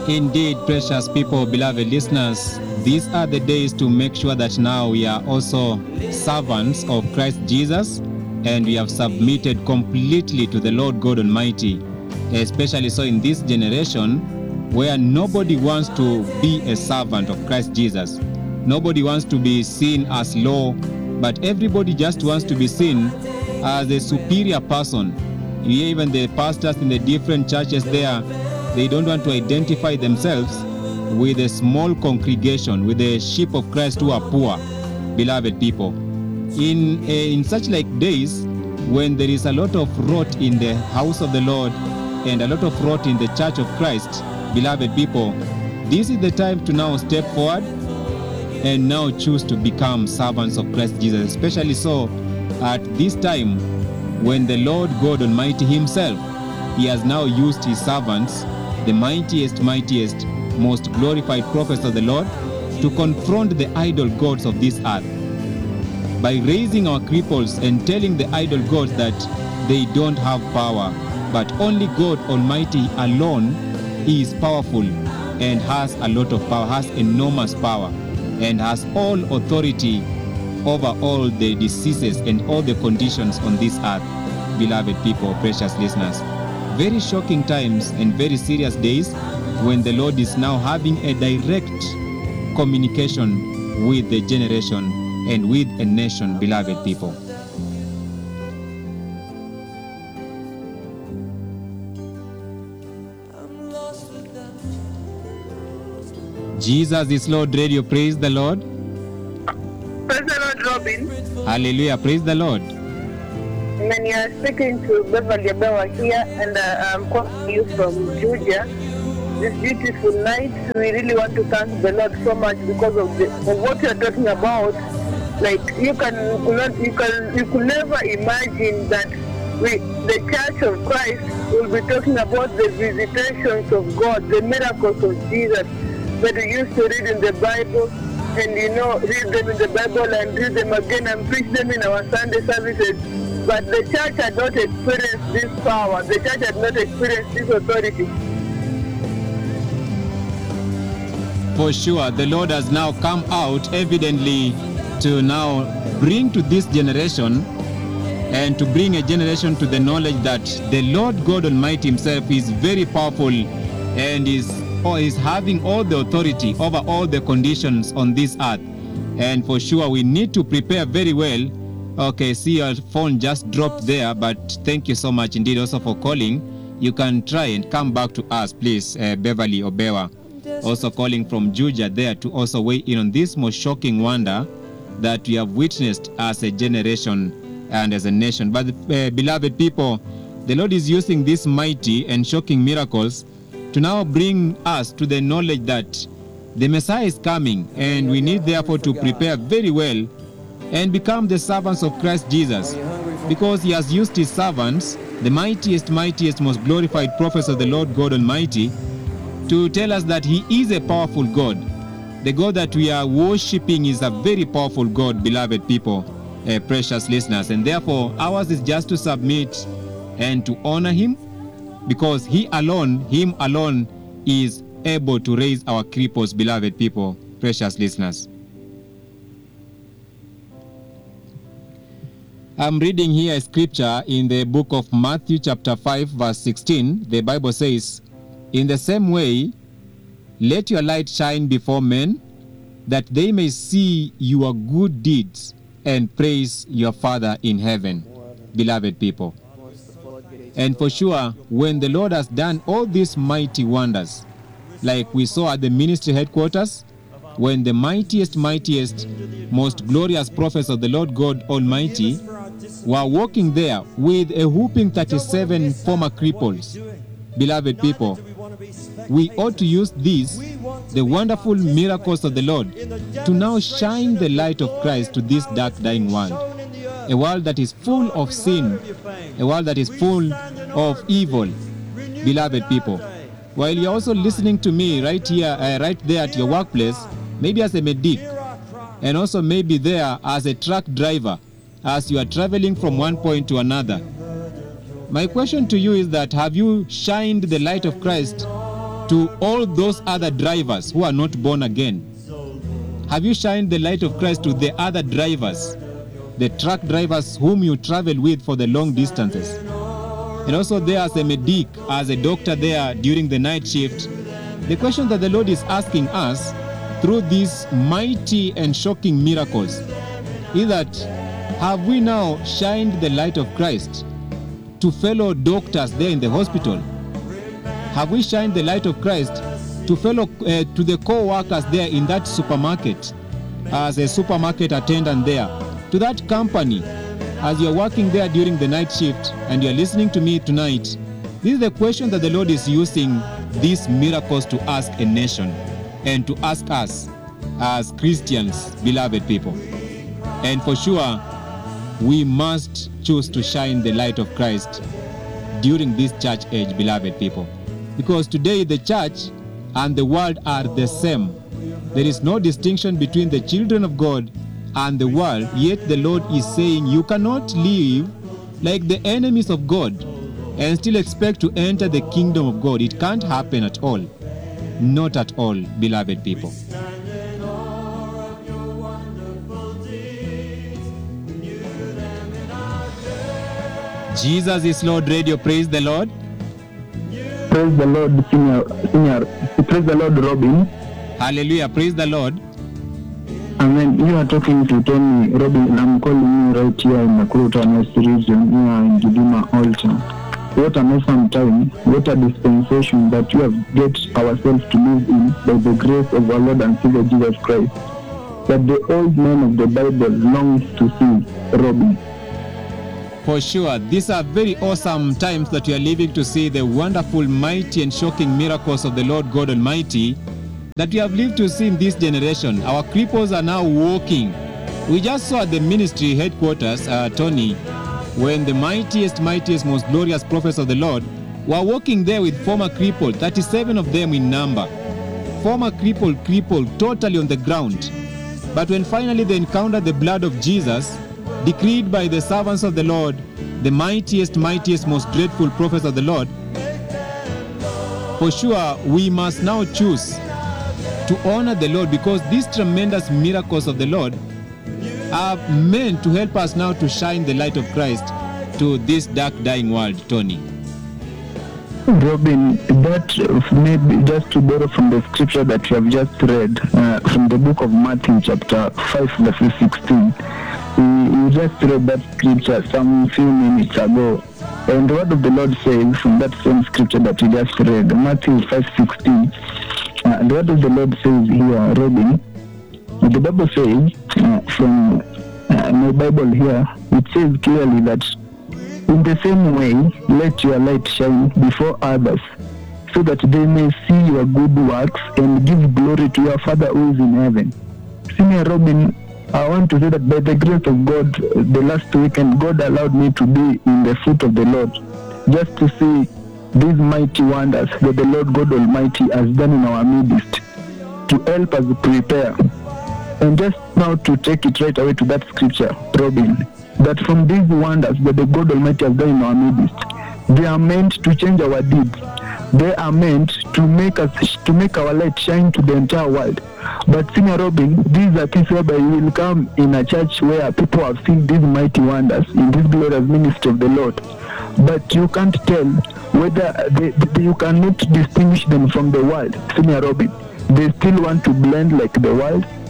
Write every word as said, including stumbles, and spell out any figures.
Indeed, precious people, beloved listeners, these are the days to make sure that now we are also servants of Christ Jesus, and we have submitted completely to the Lord God Almighty, especially so in this generation where nobody wants to be a servant of Christ Jesus. Nobody wants to be seen as low, but everybody just wants to be seen as a superior person. Even the pastors in the different churches there, they don't want to identify themselves with a small congregation, with the sheep of Christ who are poor, beloved people. In, uh, in such like days, when there is a lot of rot in the house of the Lord and a lot of rot in the church of Christ, beloved people, this is the time to now step forward and now choose to become servants of Christ Jesus, especially so at this time when the Lord God Almighty himself, he has now used his servants, the mightiest, mightiest, most glorified prophets of the Lord, to confront the idol gods of this earth by raising our cripples and telling the idol gods that they don't have power, but only God Almighty alone is powerful and has a lot of power, has enormous power, and has all authority over all the diseases and all the conditions on this earth, beloved people, precious listeners. Very shocking times and very serious days when the Lord is now having a direct communication with the generation and with a nation, beloved people. Jesus is Lord Radio, praise the Lord. Praise the Lord, Robin. Hallelujah, praise the Lord. When you are speaking to Beverly Abewa here, and uh, I'm calling you from Georgia, this beautiful night, we really want to thank the Lord so much because of, the, of what you are talking about. Like, you can not, you can, you could never imagine that we, the Church of Christ, will be talking about the visitations of God, the miracles of Jesus that we used to read in the Bible, and you know, read them in the Bible and read them again and preach them in our Sunday services. But the church had not experienced this power. The church had not experienced this authority. For sure, the Lord has now come out evidently to now bring to this generation and to bring a generation to the knowledge that the Lord God Almighty himself is very powerful and is, or is having all the authority over all the conditions on this earth. And for sure, we need to prepare very well. Okay, see, your phone just dropped there, but thank you so much indeed also for calling. You can try and come back to us, please, uh, Beverly Obewa, also calling from Georgia there to also weigh in on this most shocking wonder that we have witnessed as a generation and as a nation. But uh, beloved people, the Lord is using these mighty and shocking miracles to now bring us to the knowledge that the Messiah is coming, and we need therefore to prepare very well and become the servants of Christ Jesus, because he has used his servants, the mightiest, mightiest, most glorified prophets of the Lord God Almighty, to tell us that he is a powerful God. The God that we are worshipping is a very powerful God, beloved people, uh, precious listeners, and therefore ours is just to submit and to honor him, because he alone, him alone, is able to raise our cripples, beloved people, precious listeners. I'm reading here a scripture in the book of Matthew chapter five verse sixteen. The Bible says, "In the same way, let your light shine before men, that they may see your good deeds and praise your Father in heaven." Beloved people. And for sure, when the Lord has done all these mighty wonders, like we saw at the ministry headquarters, when the mightiest, mightiest, most glorious prophets of the Lord God Almighty were walking there with a whooping thirty-seven former cripples. Beloved people, we ought to use these, the wonderful miracles of the Lord, to now shine the light of Christ to this dark, dying world. A world that is full of sin, a world that is full of evil. Beloved people, while you're also listening to me right here, uh, right there at your workplace, maybe as a medic, and also maybe there as a truck driver, as you are traveling from one point to another. My question to you is that, have you shined the light of Christ to to all those other drivers who are not born again? Have you shined the light of Christ to the other drivers, the truck drivers whom you travel with for the long distances? And also there as a medic, as a doctor there during the night shift, the question that the Lord is asking us through these mighty and shocking miracles is that, have we now shined the light of Christ to fellow doctors there in the hospital? Have we shined the light of Christ to fellow uh, to the co-workers there in that supermarket, as a supermarket attendant there, to that company, as you're working there during the night shift and you're listening to me tonight? This is the question that the Lord is using these miracles to ask a nation and to ask us as Christians, beloved people. And for sure, we must choose to shine the light of Christ during this church age, beloved people. Because today the church and the world are the same. There is no distinction between the children of God and the world, yet the Lord is saying you cannot live like the enemies of God and still expect to enter the kingdom of God. It can't happen at all. Not at all, beloved people. Jesus is Lord Radio. Praise the Lord. Praise the Lord, senior, senior. Praise the Lord, Robin. Hallelujah. Praise the Lord. Amen. You are talking to Tony, Robin, and I'm calling you right here in the Nakuru West region, here in Gidima Altar. What an awesome time, what a dispensation that we have get ourselves to live in by the grace of our Lord and Savior Jesus Christ, that the old man of the Bible longs to see, Robin. For sure, these are very awesome times that we are living to see the wonderful, mighty, and shocking miracles of the Lord God Almighty that we have lived to see in this generation. Our cripples are now walking. We just saw at the ministry headquarters, uh, Tony, when the mightiest, mightiest, most glorious prophets of the Lord were walking there with former crippled, thirty-seven of them in number. Former crippled, crippled, totally on the ground. But when finally they encountered the blood of Jesus, decreed by the servants of the Lord, the mightiest, mightiest, most dreadful prophets of the Lord, for sure we must now choose to honor the Lord, because these tremendous miracles of the Lord are meant to help us now to shine the light of Christ to this dark, dying world. Tony. Robin, that maybe just to borrow from the scripture that you have just read, uh, from the book of Matthew chapter five verse sixteen. We, we just read that scripture some few minutes ago. And the word of the Lord says from that same scripture that we just read, Matthew five sixteen, uh, the word of the Lord says here, Robin, the Bible says, uh, from uh, my Bible here, it says clearly that in the same way, let your light shine before others, so that they may see your good works and give glory to your Father who is in heaven. Senior Robin, I want to say that by the grace of God, the last weekend, God allowed me to be in the foot of the Lord, just to see these mighty wonders that the Lord God Almighty has done in our midst, to help us prepare. And just now to take it right away to that scripture, Robin, that from these wonders that the God Almighty has done in our midst, they are meant to change our deeds. They are meant to make us, to make our light shine to the entire world. But Senior Robin, these are things whereby you will come in a church where people have seen these mighty wonders in this glorious ministry of the Lord. But you can't tell whether they, they, you cannot distinguish them from the world. Senior Robin, they still want to blend like the world.